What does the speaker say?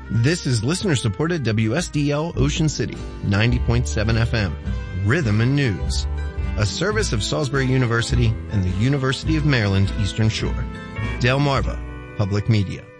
This is listener-supported WSDL Ocean City, 90.7 FM, Rhythm and News, a service of Salisbury University and the University of Maryland Eastern Shore. Delmarva Public Media.